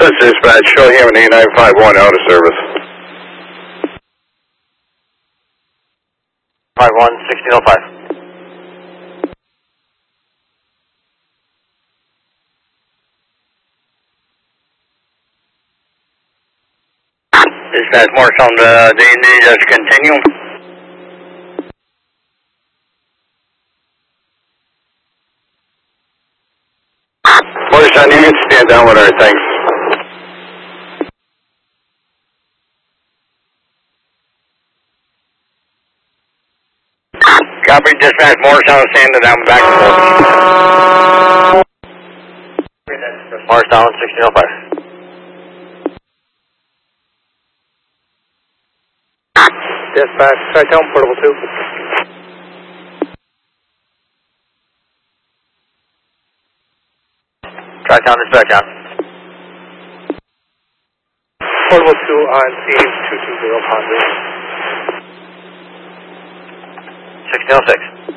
Dispatch, Shellhaven 8951 out of service. 1605. Dispatch Morse on the D&D, just continue. Morse on, you can stand down with our thanks. Copy, dispatch Morse on, standing down back and forth. Morse on, 1605. Dispatch, Tri-Town, Portable 2. Tri-Town, dispatch on. Portable 2 on scene 220 Ponderosa. 1606.